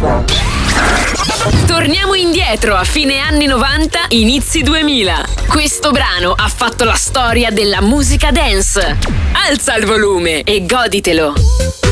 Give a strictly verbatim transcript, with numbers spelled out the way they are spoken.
Torniamo indietro a fine anni novanta, inizi duemila. Questo brano ha fatto la storia della musica dance. Alza il volume e goditelo.